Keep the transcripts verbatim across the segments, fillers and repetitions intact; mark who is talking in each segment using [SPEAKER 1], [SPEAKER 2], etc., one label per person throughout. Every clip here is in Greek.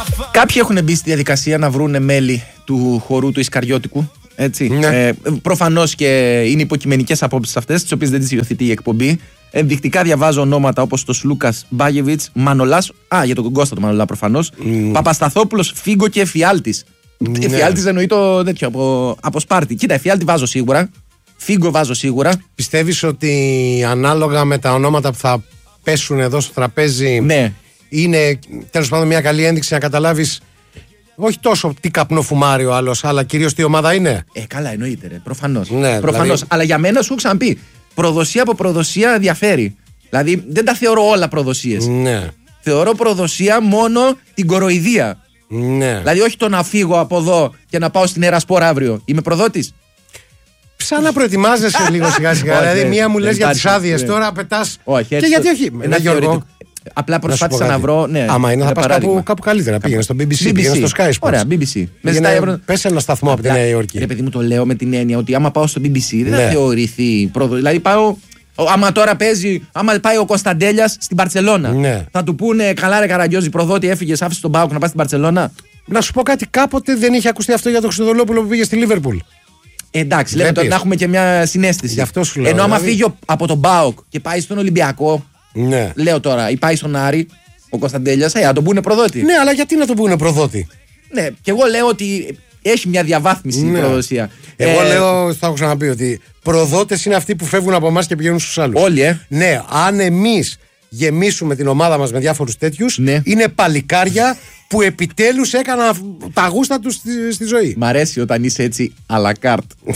[SPEAKER 1] Κάποιοι έχουν μπει στη διαδικασία να βρούνε μέλη του χορού του Ισκαριώτικου. Έτσι. Ναι. Ε, προφανώς και είναι υποκειμενικές απόψεις αυτές, τις οποίες δεν τις υιοθετεί η εκπομπή. Ενδεικτικά διαβάζω ονόματα όπως το Σλούκας Μπάγεβιτς, Μανολάς. Α, για τον Κώστα το Μανολά προφανώς. Mm. Παπασταθόπουλος, Φίγκο και Εφιάλτης. Mm. Εφιάλτης εννοεί το τέτοιο από, από Σπάρτη. Κοίτα, Εφιάλτη βάζω σίγουρα. Φίγκο βάζω σίγουρα.
[SPEAKER 2] Πιστεύεις ότι ανάλογα με τα ονόματα που θα πέσουν εδώ στο τραπέζι, ναι, είναι τέλος πάντων μια καλή ένδειξη να καταλάβεις όχι τόσο τι καπνό φουμάρει ο άλλος, αλλά κυρίως τι ομάδα είναι?
[SPEAKER 1] Ε, καλά, εννοείται, ρε. Προφανώς.
[SPEAKER 2] Ναι,
[SPEAKER 1] προφανώς. Δηλαδή... Αλλά για μένα σου έχω ξαναπεί, προδοσία από προδοσία διαφέρει. Δηλαδή δεν τα θεωρώ όλα προδοσίες.
[SPEAKER 2] Ναι.
[SPEAKER 1] Θεωρώ προδοσία μόνο την κοροϊδία.
[SPEAKER 2] Ναι.
[SPEAKER 1] Δηλαδή όχι το να φύγω από εδώ και να πάω στην Ερασπορ αύριο. Είμαι προδότης.
[SPEAKER 2] Σαν να προετοιμάζεσαι λίγο σιγά σιγά. Δηλαδή, μία μου λες για τις άδειες, τώρα πετάς. Και γιατί όχι.
[SPEAKER 1] Ένα Γιώργο. Απλά προσπάθησα να βρω. Ναι,
[SPEAKER 2] άμα είναι, θα πας κάπου, κάπου καλύτερα. Πήγαινε στο μπι μπι σι, πήγαινε στο Sky Sports.
[SPEAKER 1] Ωραία, μπι μπι σι.
[SPEAKER 2] Πες ένα σταθμό από τη Νέα Υόρκη.
[SPEAKER 1] Ρε παιδί μου, το λέω με την έννοια ότι άμα πάω στο μπι μπι σι δεν θα θεωρηθεί προδοτή. Δηλαδή πάω. Άμα τώρα παίζει, άμα πάει ο Κωνσταντέλιας στην Μπαρτσελώνα,
[SPEAKER 2] ναι, θα
[SPEAKER 1] του πούνε καλά, ρε Καραγκιόζη, προδότη, έφυγε, άφησε τον Πάοκ να πάει στην Μπαρτσελώνα.
[SPEAKER 2] Να σου πω κάτι, κάποτε δεν είχε ακουστεί αυτό για τον Χρυστοδολόπουλο που πήγε στη Λίβερπουλ.
[SPEAKER 1] Εντάξει, λέμε τώρα να έχουμε και μια συναίσθηση.
[SPEAKER 2] Γι' αυτό σου λέω.
[SPEAKER 1] Ενώ άμα
[SPEAKER 2] δηλαδή...
[SPEAKER 1] φύγει από τον Πάοκ και πάει στον Ολυμπιακό,
[SPEAKER 2] ναι,
[SPEAKER 1] λέω τώρα, ή πάει στον Άρη, ο Κωνσταντέλιας, ε, να τον πούνε προδότη.
[SPEAKER 2] Ναι, αλλά γιατί να τον πούνε προδότη?
[SPEAKER 1] Ναι, και εγώ λέω ότι έχει μια διαβάθμιση, ναι, η προδοσία.
[SPEAKER 2] Εγώ
[SPEAKER 1] ε...
[SPEAKER 2] λέω, θα έχω ξαναπεί ότι προδότες είναι αυτοί που φεύγουν από εμάς και πηγαίνουν στους άλλους.
[SPEAKER 1] Όλοι, ε.
[SPEAKER 2] Ναι, αν εμείς γεμίσουμε την ομάδα μας με διάφορους τέτοιους,
[SPEAKER 1] ναι,
[SPEAKER 2] είναι παλικάρια που επιτέλους έκαναν τα γούστα τους στη, στη ζωή.
[SPEAKER 1] Μ' αρέσει όταν είσαι έτσι à la carte.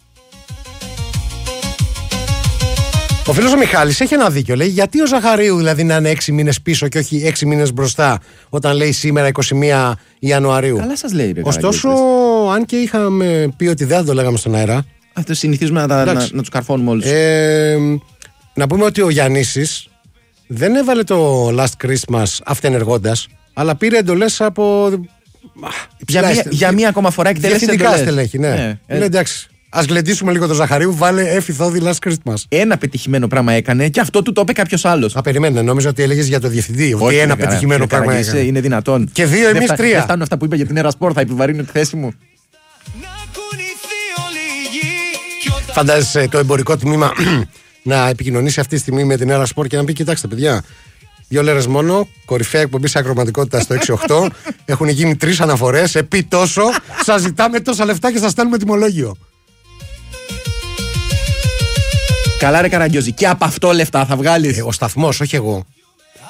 [SPEAKER 2] Ο φίλος ο Μιχάλης έχει ένα δίκιο. Λέει γιατί ο Ζαχαρίου δηλαδή να είναι έξι μήνες πίσω και όχι έξι μήνες μπροστά όταν λέει σήμερα είκοσι μία Ιανουαρίου.
[SPEAKER 1] Καλά σας λέει, ρε.
[SPEAKER 2] Ωστόσο, αν και είχαμε πει ότι δεν θα το λέγαμε στον αέρα.
[SPEAKER 1] Αυτό συνηθίζουμε να, να, να, να τους καρφώνουμε όλους.
[SPEAKER 2] Ε, να πούμε ότι ο Γιαννήσης δεν έβαλε το Last Christmas αυτενεργώντας, αλλά πήρε εντολές από.
[SPEAKER 1] Για μία, για μία ακόμα φορά εκτέλεσε εντολές.
[SPEAKER 2] Διευθυντικά στελέχη, ναι. ναι.
[SPEAKER 1] Ε,
[SPEAKER 2] ναι, εντάξει. Ας γλεντήσουμε λίγο τον Ζαχαρίου, βάλε εφηθόδη Last Christmas.
[SPEAKER 1] Ένα πετυχημένο πράγμα έκανε και αυτό του το είπε κάποιος άλλος.
[SPEAKER 2] Α, περιμένε, νόμιζα ότι έλεγες για το διευθυντή. Όχι, ότι ένα καλά, πετυχημένο
[SPEAKER 1] καλά,
[SPEAKER 2] πράγμα
[SPEAKER 1] καλά,
[SPEAKER 2] έκανε.
[SPEAKER 1] Είναι δυνατόν.
[SPEAKER 2] Και δύο εμείς τρία.
[SPEAKER 1] Δεν φτάνουν αυτά που είπε για την Ερασπορ, θα επιβαρύνουν τη θέση μου.
[SPEAKER 2] Φαντάζεσαι το εμπορικό τμήμα να επικοινωνήσει αυτή τη στιγμή με την Ερασπορ και να πει: κοιτάξτε, παιδιά, δύο λέρες μόνο, κορυφαία εκπομπή σε ακροματικότητα στο έξι οκτώ. Έχουν γίνει τρεις αναφορές, επί τόσο. Σας ζητάμε τόσα λεφτά και σας στέλνουμε τιμολόγιο.
[SPEAKER 1] Καλά, ρε Καραγκιόζη, και από αυτό λεφτά θα βγάλεις.
[SPEAKER 2] Ε, ο σταθμός, όχι εγώ.